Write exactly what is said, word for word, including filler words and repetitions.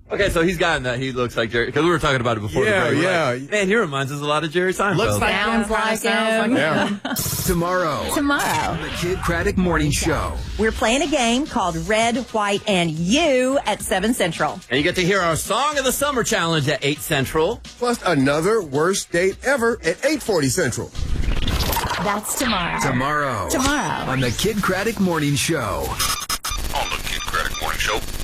Okay, so he's gotten that. He looks like Jerry, because we were talking about it before. Yeah, the break. yeah. Like, man, he reminds us a lot of Jerry Seinfeld. Looks like Sounds like sounds him. Yeah. Tomorrow, Tomorrow, the Kid Craddock Morning Show. we're playing a game called Red, White, and You at seven Central. And you get to hear our Song of the Summer Challenge at eight Central. Plus another worst date ever at eight forty Central. That's tomorrow. Tomorrow. Tomorrow. On the Kid Craddock Morning Show. On the Kid Craddock Morning Show.